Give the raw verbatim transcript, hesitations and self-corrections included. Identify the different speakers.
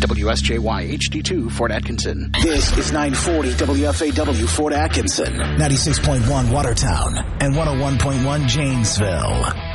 Speaker 1: W S J Y H D two, Fort Atkinson.
Speaker 2: This is nine forty W F A W, Fort Atkinson. ninety-six point one Watertown and one oh one point one Janesville.